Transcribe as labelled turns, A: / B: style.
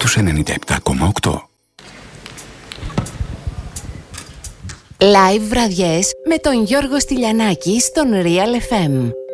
A: τους 97,8.
B: Live βραδιές με τον Γιώργο Στυλιανάκη στον Real FM.